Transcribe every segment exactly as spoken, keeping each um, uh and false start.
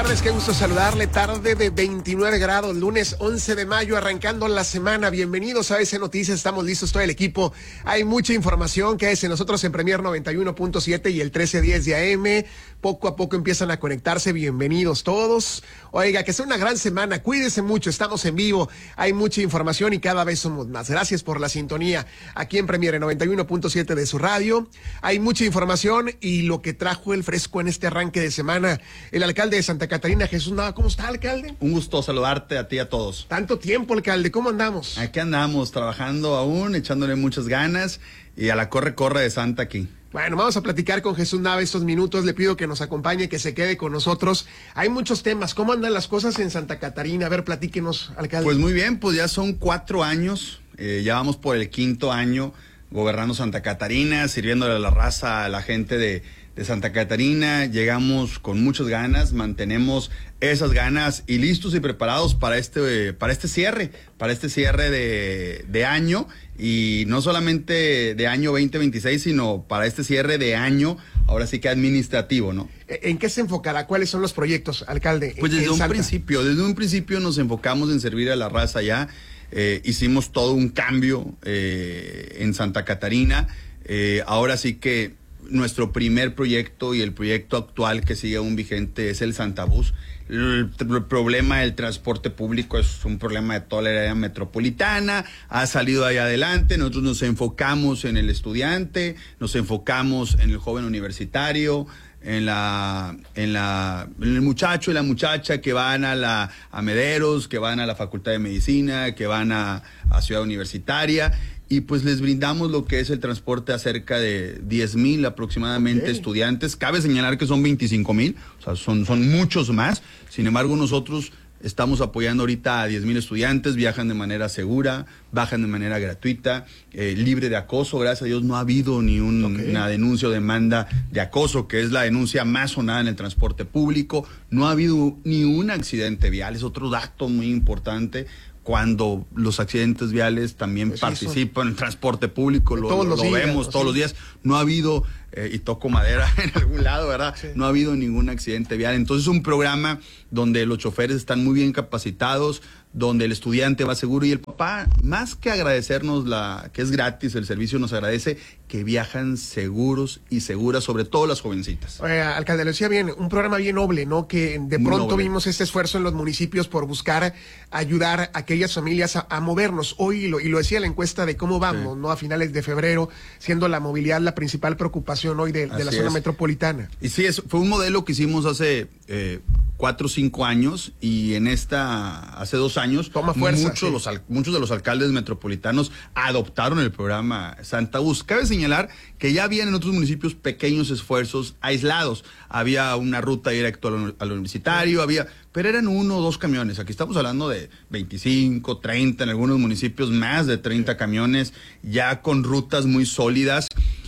tardes, qué gusto saludarle. Tarde de veintinueve grados, lunes once de mayo, arrancando la semana. Bienvenidos a A B C Noticias, estamos listos todo el equipo. Hay mucha información que es en nosotros en Premier noventa y uno punto siete y el trece diez de A M. Poco a poco empiezan a conectarse, bienvenidos todos. Oiga, que sea una gran semana, cuídense mucho, estamos en vivo, hay mucha información y cada vez somos más. Gracias por la sintonía aquí en Premier noventa y uno punto siete de su radio. Hay mucha información y lo que trajo el fresco en este arranque de semana, el alcalde de Santa Catarina, Jesús Nava. ¿Cómo está, alcalde? Un gusto saludarte a ti y a todos. Tanto tiempo, alcalde, ¿cómo andamos? Aquí andamos, trabajando aún, echándole muchas ganas y a la corre-corre de Santa aquí. Bueno, vamos a platicar con Jesús Nava estos minutos. Le pido que nos acompañe, que se quede con nosotros. Hay muchos temas. ¿Cómo andan las cosas en Santa Catarina? A ver, platíquenos, alcalde. Pues muy bien, pues ya son cuatro años. Eh, ya vamos por el quinto año gobernando Santa Catarina, sirviéndole a la raza, a la gente de, de Santa Catarina. Llegamos con muchas ganas, mantenemos esas ganas y listos y preparados para este, para este cierre, para este cierre de, de año. Y no solamente de año veinte veintiséis, sino para este cierre de año, ahora sí que administrativo, ¿no? ¿En qué se enfocará? ¿Cuáles son los proyectos, alcalde? Pues desde un Santa? principio, desde un principio nos enfocamos en servir a la raza ya. Eh, hicimos todo un cambio eh, en Santa Catarina. Eh, ahora sí que nuestro primer proyecto y el proyecto actual que sigue aún vigente es el Santabús. El, el problema del transporte público es un problema de toda la área metropolitana, ha salido ahí adelante. Nosotros nos enfocamos en el estudiante, nos enfocamos en el joven universitario, en la en la en el muchacho y la muchacha que van a la a Mederos, que van a la Facultad de Medicina, que van a, a Ciudad Universitaria, y pues les brindamos lo que es el transporte a cerca de diez mil aproximadamente okay. estudiantes. Cabe señalar que son veinticinco mil, o sea, son, son muchos más. Sin embargo, nosotros estamos apoyando ahorita a diez mil estudiantes, viajan de manera segura, bajan de manera gratuita, eh, libre de acoso. Gracias a Dios no ha habido ni un, okay. una denuncia o demanda de acoso, que es la denuncia más sonada en el transporte público. No ha habido ni un accidente vial, es otro dato muy importante. Cuando los accidentes viales también pues participan en el transporte público, lo, todos lo, los lo días, vemos ¿no? todos sí. los días. No ha habido, eh, y toco madera en algún lado, ¿verdad? Sí. No ha habido ningún accidente vial. Entonces es un programa donde los choferes están muy bien capacitados, donde el estudiante va seguro y el papá, más que agradecernos la que es gratis el servicio, nos agradece que viajan seguros y seguras, sobre todo las jovencitas. Eh, alcalde, lo decía bien, un programa bien noble, ¿no? Que de muy pronto noble. Vimos este esfuerzo en los municipios por buscar ayudar a aquellas familias a, a movernos. Hoy, lo, y lo decía la encuesta de cómo vamos, sí. ¿no? A finales de febrero, siendo la movilidad la principal preocupación hoy de, de la zona es. metropolitana. Y sí, es, fue un modelo que hicimos hace eh, cuatro o cinco años, y en esta, hace dos años, Toma fuerza, muchos, sí. los, muchos de los alcaldes metropolitanos adoptaron el programa Santabús. Cabe señalar que ya habían en otros municipios pequeños esfuerzos aislados. Había una ruta directa al, al universitario, había, pero eran uno o dos camiones. Aquí estamos hablando de veinticinco, treinta, en algunos municipios más de treinta camiones, ya con rutas muy sólidas.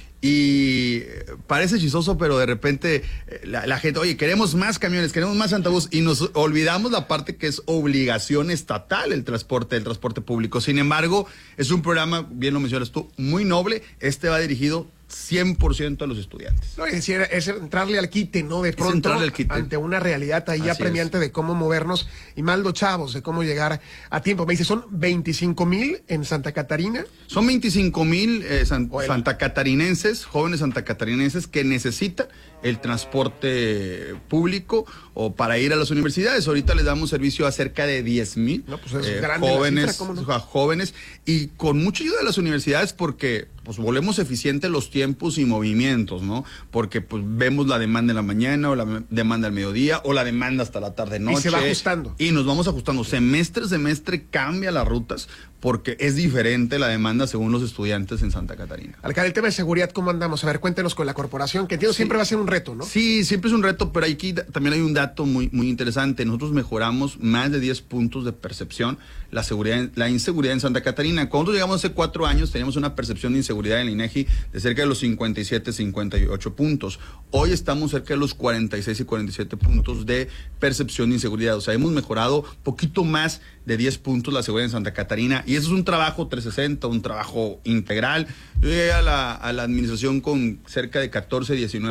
Y parece chistoso, pero de repente la, la gente, oye, queremos más camiones, queremos más Santabús, y nos olvidamos la parte que es obligación estatal el transporte, el transporte público. Sin embargo, es un programa, bien lo mencionas tú, muy noble. Este va dirigido cien por ciento a los estudiantes. No, es decir, es entrarle al quite, ¿no? De pronto, al quite. Ante una realidad ahí ya premiante de cómo movernos, y más los chavos, de cómo llegar a tiempo. Me dice, ¿son veinticinco mil en Santa Catarina? Son veinticinco mil eh, san, bueno. santacatarinenses, jóvenes santacatarinenses que necesitan el transporte público o para ir a las universidades. Ahorita les damos servicio a cerca de diez mil no, pues eh, jóvenes, cifra, no? jóvenes, y con mucha ayuda de las universidades, porque pues volvemos eficientes los tiempos y movimientos, ¿no? Porque pues vemos la demanda en la mañana, o la demanda al mediodía, o la demanda hasta la tarde noche. Y se va ajustando. Y nos vamos ajustando. Semestre a semestre cambia las rutas, porque es diferente la demanda según los estudiantes en Santa Catarina. Alcalde, el tema de seguridad, ¿cómo andamos? A ver, cuéntenos con la corporación, que entiendo sí. siempre va a ser un reto, ¿no? Sí, siempre es un reto, pero aquí también hay un dato muy, muy interesante. Nosotros mejoramos más de diez puntos de percepción la seguridad, la inseguridad en Santa Catarina. Cuando llegamos hace cuatro años, teníamos una percepción de inseguridad en el INEGI de cerca de los cincuenta y siete, cincuenta y ocho puntos. Hoy estamos cerca de los cuarenta y seis y cuarenta y siete puntos de percepción de inseguridad. O sea, hemos mejorado poquito más de diez puntos la seguridad en Santa Catarina, y eso es un trabajo trescientos sesenta, un trabajo integral. Yo llegué a la, a la administración con cerca de catorce, diecinueve unidades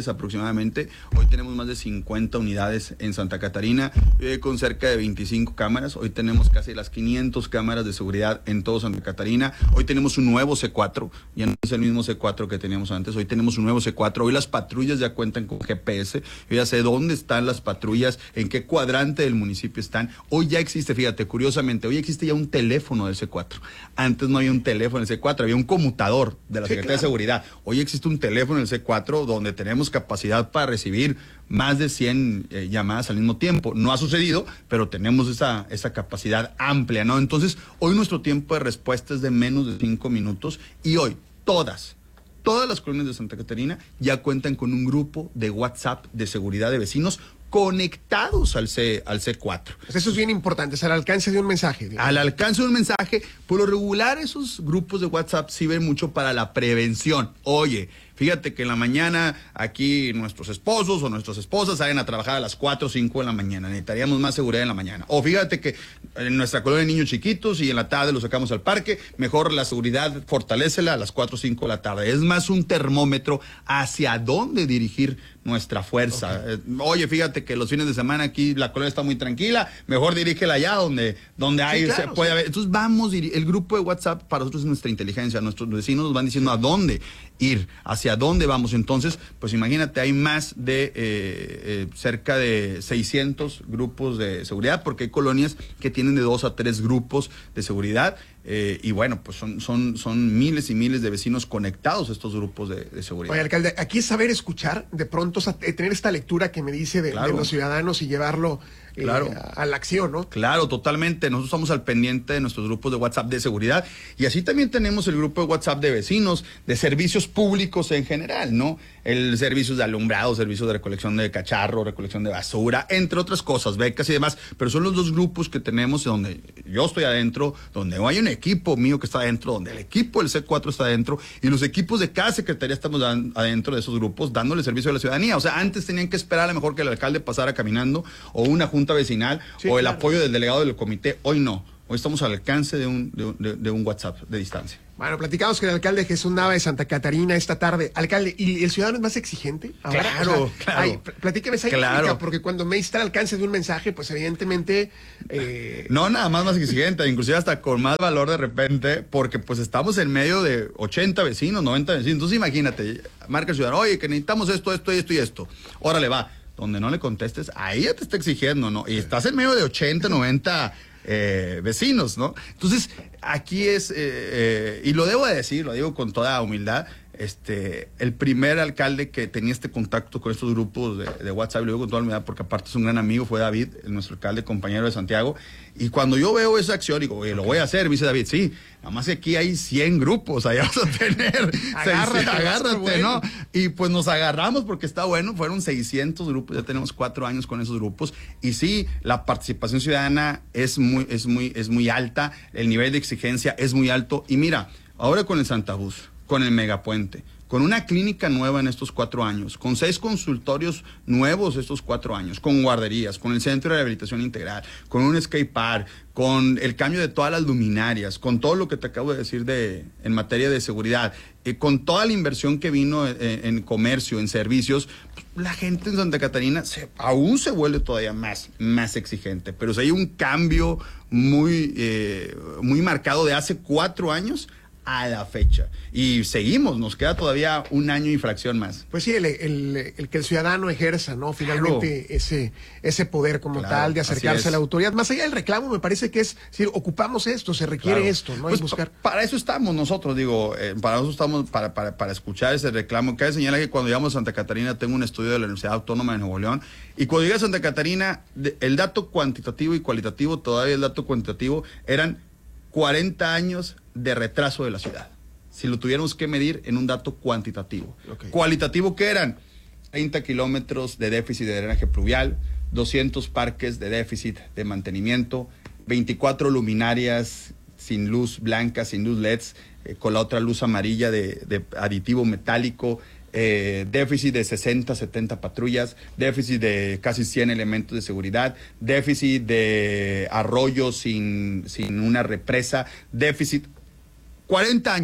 unidades aproximadamente. Hoy tenemos más de cincuenta unidades en Santa Catarina, eh, con cerca de veinticinco cámaras. Hoy tenemos casi las quinientas cámaras de seguridad en todo Santa Catarina. Hoy tenemos un nuevo C cuatro, ya no es el mismo C cuatro que teníamos antes. Hoy tenemos un nuevo C cuatro. Hoy las patrullas ya cuentan con G P S. Yo ya sé dónde están las patrullas, en qué cuadrante del municipio están. Hoy ya existe, fíjate, curiosamente, hoy existe ya un teléfono del C cuatro. Antes no había un teléfono del C cuatro, había un conmutador de la Sí, Secretaría claro. de Seguridad. Hoy existe un teléfono del C cuatro donde tenemos capacidad para recibir más de cien eh, llamadas al mismo tiempo. No ha sucedido, pero tenemos esa, esa capacidad amplia, ¿no? Entonces, hoy nuestro tiempo de respuesta es de menos de cinco minutos y hoy todas, todas las colonias de Santa Catarina ya cuentan con un grupo de WhatsApp de seguridad de vecinos conectados al C, al C cuatro. Pues eso es bien importante, es al alcance de un mensaje. digamos. Al alcance de un mensaje, por lo regular esos grupos de WhatsApp sirven mucho para la prevención. Oye, fíjate que en la mañana aquí nuestros esposos o nuestras esposas salen a trabajar a las cuatro o cinco de la mañana. Necesitaríamos más seguridad en la mañana. O fíjate que en nuestra colonia hay niños chiquitos y en la tarde los sacamos al parque. Mejor la seguridad, fortalécela a las cuatro o cinco de la tarde. Es más un termómetro hacia dónde dirigir nuestra fuerza. Okay. Eh, oye, fíjate que los fines de semana aquí la colonia está muy tranquila. Mejor dirígela allá donde, donde hay, sí, claro, se puede sí. haber. Entonces vamos, el grupo de WhatsApp para nosotros es nuestra inteligencia. Nuestros vecinos nos van diciendo a dónde ir, hacia dónde vamos. Entonces, pues imagínate, hay más de eh, eh, cerca de seiscientos grupos de seguridad, porque hay colonias que tienen de dos a tres grupos de seguridad. Eh, y bueno, pues son, son, son miles y miles de vecinos conectados a estos grupos de, de seguridad. Oye, alcalde, aquí es saber escuchar, de pronto tener esta lectura que me dice de, claro. de los ciudadanos y llevarlo eh, claro. a, a la acción, ¿no? Claro, totalmente. Nosotros estamos al pendiente de nuestros grupos de WhatsApp de seguridad y así también tenemos el grupo de WhatsApp de vecinos, de servicios públicos en general, ¿no? El servicios de alumbrado, servicios de recolección de cacharro, recolección de basura, entre otras cosas, becas y demás, pero son los dos grupos que tenemos donde yo estoy adentro, donde hay un equipo mío que está adentro, donde el equipo del C cuatro está adentro y los equipos de cada secretaría estamos adentro de esos grupos dándole servicio a la ciudadanía. O sea, antes tenían que esperar a lo mejor que el alcalde pasara caminando o una junta vecinal sí, o el claro. apoyo del delegado del comité. Hoy no. Hoy estamos al alcance de un, de, de, de un WhatsApp de distancia. Bueno, platicamos con el alcalde Jesús Nava de Santa Catarina esta tarde. Alcalde, ¿y el ciudadano es más exigente ahora? Claro, o sea, claro. Ay, platíqueme esa claro. crítica, porque cuando me está al alcance de un mensaje, pues evidentemente... Eh... No, nada más más exigente, inclusive hasta con más valor de repente, porque pues estamos en medio de ochenta vecinos, noventa vecinos. Entonces imagínate, marca el ciudadano, oye, que necesitamos esto, esto, esto y esto. Órale, va. Donde no le contestes, ahí ya te está exigiendo, ¿no? Y estás en medio de ochenta, noventa... Eh, vecinos, ¿no? Entonces, aquí es, eh, eh, y lo debo de decir, lo digo con toda humildad, este, el primer alcalde que tenía este contacto con estos grupos de, de WhatsApp, lo digo con toda humildad porque aparte es un gran amigo, fue David, nuestro alcalde, compañero de Santiago, y cuando yo veo esa acción, digo, oye, lo voy a hacer, me dice David, sí, nada más que aquí hay cien grupos, allá vas a tener, agárrate, agárrate, bueno. ¿no? Y pues nos agarramos porque está bueno, fueron seiscientos grupos, ya tenemos cuatro años con esos grupos, y sí, la participación ciudadana es muy, es muy, es muy alta, el nivel de exigencia es muy alto, y mira, ahora con el Santa Bus, con el Megapuente, con una clínica nueva en estos cuatro años, con seis consultorios nuevos estos cuatro años, con guarderías, con el Centro de Rehabilitación Integral, con un skate park, con el cambio de todas las luminarias, con todo lo que te acabo de decir de, en materia de seguridad, eh, con toda la inversión que vino en, en comercio, en servicios, la gente en Santa Catarina se, aún se vuelve todavía más, más exigente. Pero si hay un cambio muy, eh, muy marcado de hace cuatro años a la fecha. Y seguimos, nos queda todavía un año y fracción más. Pues sí, el, el, el que el ciudadano ejerza, ¿no? Finalmente claro. ese, ese poder como claro, tal de acercarse a la autoridad. Más allá del reclamo, me parece que es, si ocupamos esto, se requiere claro. esto, ¿no? Pues y buscar. Para eso estamos nosotros, digo, eh, para eso estamos, para, para, para escuchar ese reclamo. Cabe señalar que cuando llegamos a Santa Catarina, tengo un estudio de la Universidad Autónoma de Nuevo León, y cuando llegué a Santa Catarina, de, el dato cuantitativo y cualitativo, todavía el dato cuantitativo, eran cuarenta años de retraso de la ciudad. Si lo tuviéramos que medir en un dato cuantitativo. Okay. Cualitativo, ¿qué eran? treinta kilómetros de déficit de drenaje pluvial, doscientos parques de déficit de mantenimiento, veinticuatro luminarias sin luz blanca, sin luz L E Ds, eh, con la otra luz amarilla de, de aditivo metálico, eh, déficit de sesenta, setenta patrullas, déficit de casi cien elementos de seguridad, déficit de arroyos sin, sin una represa, déficit, cuarenta años.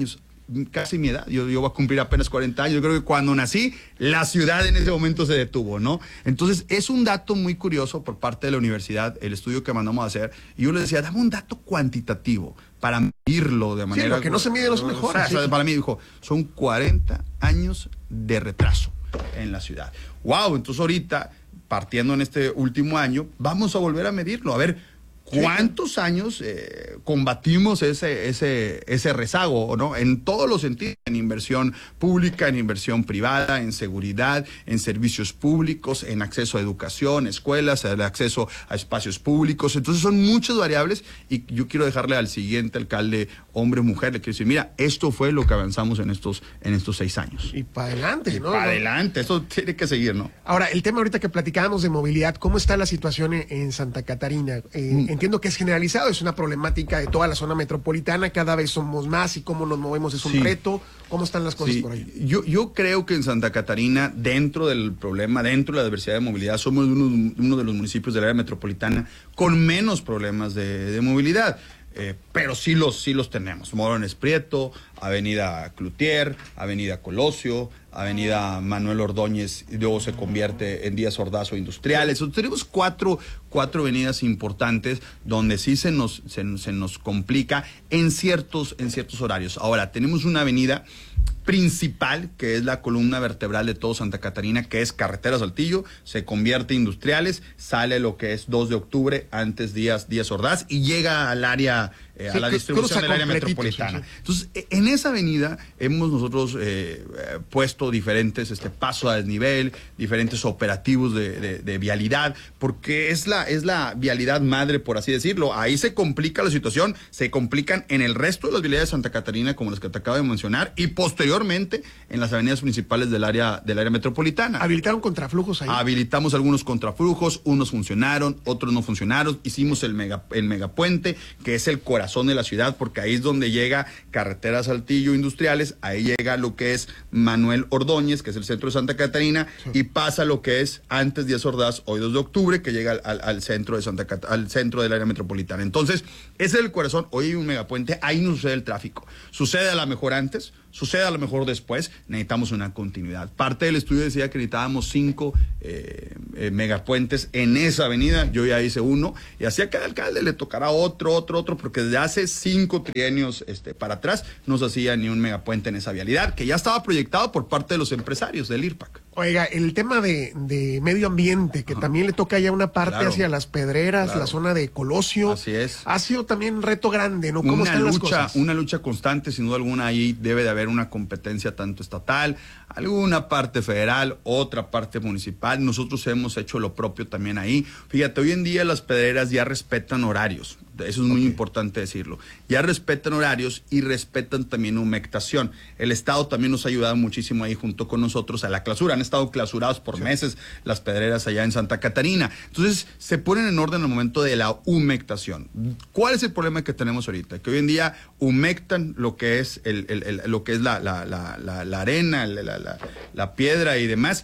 casi mi edad, yo, yo voy a cumplir apenas cuarenta años, yo creo que cuando nací, la ciudad en ese momento se detuvo, ¿no? Entonces, es un dato muy curioso por parte de la universidad, el estudio que mandamos a hacer, y yo les decía, dame un dato cuantitativo para medirlo de manera... Sí, lo que no se mide no se mejora. O sea, sí. Para mí, dijo, son cuarenta años de retraso en la ciudad. Wow, entonces ahorita, partiendo en este último año, vamos a volver a medirlo, a ver... ¿Cuántos años eh, combatimos ese, ese, ese rezago, ¿no? En todos los sentidos, en inversión pública, en inversión privada, en seguridad, en servicios públicos, en acceso a educación, escuelas, el acceso a espacios públicos. Entonces son muchas variables y yo quiero dejarle al siguiente alcalde, hombre o mujer, le quiero decir, mira, esto fue lo que avanzamos en estos, en estos seis años. Y para adelante, y ¿no? Para adelante, esto tiene que seguir, ¿no? Ahora, el tema ahorita que platicábamos de movilidad, ¿cómo está la situación en, en Santa Catarina? Eh, mm. Entiendo que es generalizado, es una problemática de toda la zona metropolitana, cada vez somos más y cómo nos movemos es un sí. reto. ¿Cómo están las cosas sí. por ahí? Yo, yo creo que en Santa Catarina, dentro del problema, dentro de la diversidad de movilidad, somos uno, uno de los municipios del área metropolitana con menos problemas de, de movilidad. Eh, pero sí los, sí los tenemos. Morones Prieto, Avenida Cloutier, Avenida Colosio, Avenida Manuel Ordóñez, y luego se convierte en Díaz Ordaz o Industriales. Entonces, tenemos cuatro, cuatro avenidas importantes donde sí se nos, se, se nos complica en ciertos, en ciertos horarios. Ahora, tenemos una avenida principal, que es la columna vertebral de todo Santa Catarina, que es Carretera Saltillo, se convierte en Industriales, sale lo que es dos de octubre, antes Díaz, Díaz Ordaz, y llega al área, eh, sí, a la distribución del área metropolitana. Sí, sí. Entonces, en esa avenida hemos nosotros eh, puesto diferentes este, pasos a desnivel, diferentes operativos de, de, de vialidad, porque es la, es la vialidad madre, por así decirlo. Ahí se complica la situación, se complican en el resto de las vialidades de Santa Catarina, como las que te acabo de mencionar, y posteriormente en las avenidas principales del área del área metropolitana. ¿Habilitaron contraflujos ahí? Habilitamos algunos contraflujos, unos funcionaron, otros no funcionaron. Hicimos el mega el megapuente, que es el corazón de la ciudad, porque ahí es donde llega Carretera Saltillo Industriales, ahí llega lo que es Manuel Ordóñez, que es el centro de Santa Catarina, sí. y pasa lo que es antes Díaz Ordaz, hoy dos de octubre, que llega al, al, al centro de Santa Cat al centro del área metropolitana. Entonces, ese es el corazón. Hoy hay un megapuente, ahí no sucede el tráfico. Sucede a lo mejor antes, sucede a lo mejor después, necesitamos una continuidad. Parte del estudio decía que necesitábamos cinco eh, eh, megapuentes en esa avenida, yo ya hice uno, y así a cada alcalde le tocará otro, otro, otro, porque desde hace cinco trienios este, para atrás no se hacía ni un megapuente en esa vialidad, que ya estaba proyectado por parte de los empresarios del I R P A C. Oiga, el tema de, de medio ambiente, que Ajá. también le toca ya una parte claro, hacia las Pedreras, claro. la zona de Colosio. Así es. Ha sido también un reto grande, ¿no? ¿Cómo una están lucha, las cosas? Una lucha constante, sin duda alguna, ahí debe de haber una competencia tanto estatal, alguna parte federal, otra parte municipal. Nosotros hemos hecho lo propio también ahí. Fíjate, hoy en día las Pedreras ya respetan horarios. Eso es muy okay. importante decirlo. Ya respetan horarios y respetan también humectación. El Estado también nos ha ayudado muchísimo ahí junto con nosotros a la clausura. Han estado clausurados por sí. meses las Pedreras allá en Santa Catarina. Entonces, se ponen en orden al momento de la humectación. ¿Cuál es el problema que tenemos ahorita? Que hoy en día humectan lo que es, el, el, el, lo que es la, la, la, la, la arena, la, la, la piedra y demás,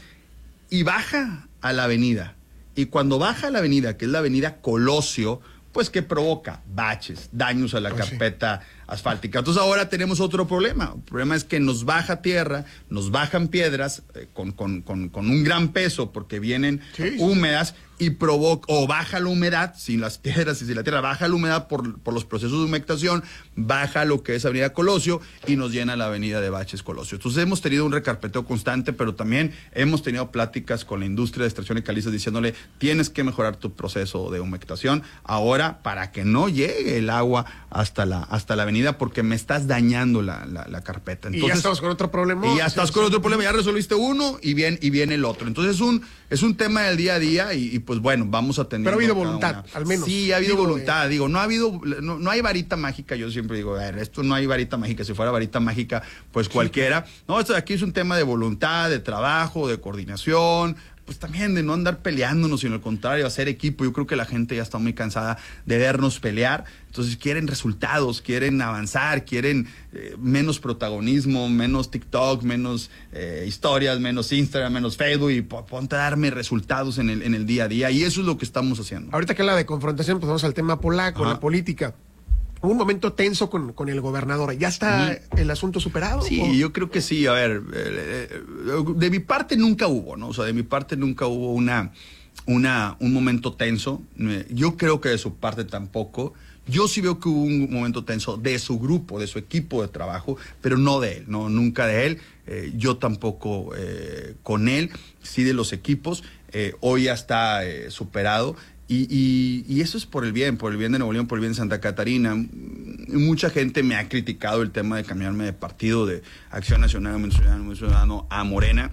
y baja a la avenida. Y cuando baja a la avenida, que es la avenida Colosio, pues que provoca baches, daños a la pues carpeta sí. asfáltica. Entonces ahora tenemos otro problema. El problema es que nos baja tierra, nos bajan piedras eh, con, con, con, con un gran peso porque vienen sí, húmedas sí. y provoca, o baja la humedad, sin las piedras y sin la tierra, baja la humedad por, por los procesos de humectación, baja lo que es Avenida Colosio y nos llena la avenida de baches Colosio. Entonces hemos tenido un recarpeteo constante, pero también hemos tenido pláticas con la industria de extracción y calizas diciéndole, tienes que mejorar tu proceso de humectación ahora para que no llegue el agua hasta la, hasta la avenida porque me estás dañando la, la, la carpeta. Entonces, y ya estamos con otro problema. Y ya estás sí, con sí, otro sí. problema, ya resolviste uno y viene, y viene el otro. Entonces es un, es un tema del día a día y, y pues bueno, vamos a tener. Pero ha habido voluntad, una. al menos. Sí, ha habido digo, voluntad, eh. digo, no ha habido, no, no hay varita mágica, yo siempre digo, a ver, esto no hay varita mágica, si fuera varita mágica, pues cualquiera. Sí. No, esto de aquí es un tema de voluntad, de trabajo, de coordinación, pues también de no andar peleándonos, sino al contrario, hacer equipo. Yo creo que la gente ya está muy cansada de vernos pelear, entonces quieren resultados, quieren avanzar, quieren eh, menos protagonismo, menos TikTok, menos eh, historias, menos Instagram, menos Facebook, y ponte a darme resultados en el, en el día a día, y eso es lo que estamos haciendo. Ahorita que la de confrontación, pues vamos al tema polaco, Ajá. la política. un momento tenso con, con el gobernador. ¿Ya está uh-huh. el asunto superado? Sí, ¿o? Yo creo que sí. A ver, de mi parte nunca hubo, ¿no? O sea, de mi parte nunca hubo una, una, un momento tenso. Yo creo que de su parte tampoco. Yo sí veo que hubo un momento tenso de su grupo, de su equipo de trabajo, pero no de él, no, nunca de él. Eh, yo tampoco eh, con él, sí de los equipos. Eh, hoy ya está eh, superado. Y, y, y eso es por el bien, por el bien de Nuevo León, por el bien de Santa Catarina. Mucha gente me ha criticado el tema de cambiarme de partido, de Acción Nacional, Movimiento Ciudadano, Movimiento Ciudadano a Morena.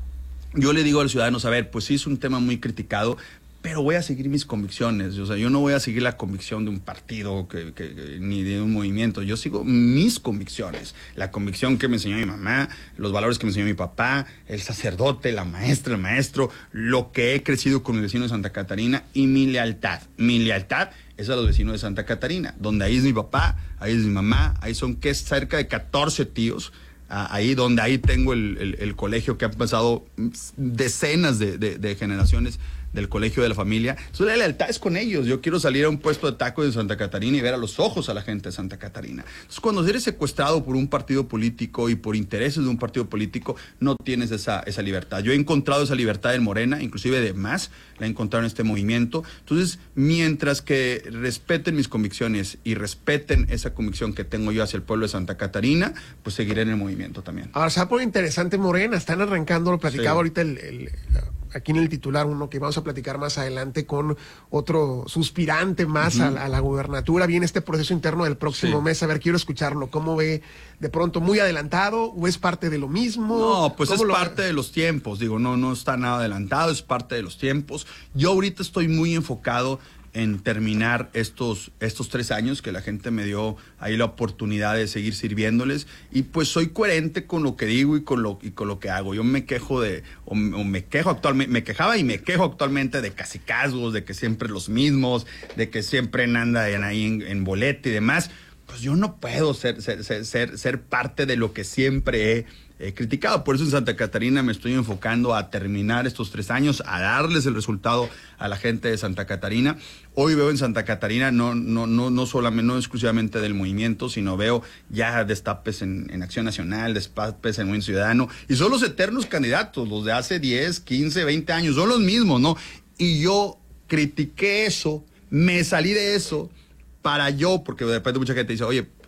Yo le digo a los ciudadanos, a ver, pues sí es un tema muy criticado, pero voy a seguir mis convicciones. O sea, yo no voy a seguir la convicción de un partido que, que, que, ni de un movimiento. Yo sigo mis convicciones. La convicción que me enseñó mi mamá, los valores que me enseñó mi papá, el sacerdote, la maestra, el maestro, lo que he crecido con el vecino de Santa Catarina y mi lealtad. Mi lealtad es a los vecinos de Santa Catarina, donde ahí es mi papá, ahí es mi mamá, ahí son que es cerca de catorce tíos. Ahí donde ahí tengo el, el, el colegio que han pasado decenas de, de, de generaciones del colegio de la familia. Entonces la lealtad es con ellos. Yo quiero salir a un puesto de tacos de Santa Catarina y ver a los ojos a la gente de Santa Catarina. Entonces cuando eres secuestrado por un partido político y por intereses de un partido político, no tienes esa, esa libertad. Yo he encontrado esa libertad en Morena, inclusive de más, la he encontrado en este movimiento. Entonces, mientras que respeten mis convicciones y respeten esa convicción que tengo yo hacia el pueblo de Santa Catarina, pues seguiré en el movimiento también. Ahora, se ha puesto interesante Morena, están arrancando, lo platicaba sí. ahorita el, el, aquí en el titular, uno que vamos a platicar más adelante con otro suspirante más uh-huh. a, la, a la gubernatura. Viene este proceso interno del próximo sí. mes. A ver, quiero escucharlo. ¿Cómo ve de pronto muy adelantado o es parte de lo mismo? No, pues es lo... parte de los tiempos. Digo, no, no está nada adelantado, es parte de los tiempos. Yo ahorita estoy muy enfocado en terminar estos, estos tres años que la gente me dio ahí la oportunidad de seguir sirviéndoles, y pues soy coherente con lo que digo y con lo, y con lo que hago. Yo me quejo de, o, o me quejo actualmente, me quejaba y me quejo actualmente de cacicazgos, de que siempre los mismos, de que siempre andan ahí en, en boleta y demás. Pues yo no puedo ser, ser, ser, ser, ser parte de lo que siempre he Eh, criticado. Por eso en Santa Catarina me estoy enfocando a terminar estos tres años, a darles el resultado a la gente de Santa Catarina. Hoy veo en Santa Catarina no, no, no, no solamente, no exclusivamente del movimiento, sino veo ya destapes en, en Acción Nacional, destapes en Movimiento Ciudadano, y son los eternos candidatos, los de hace diez, quince, veinte años, son los mismos, ¿no? Y yo critiqué eso, me salí de eso, para yo, porque de repente mucha gente dice, oye,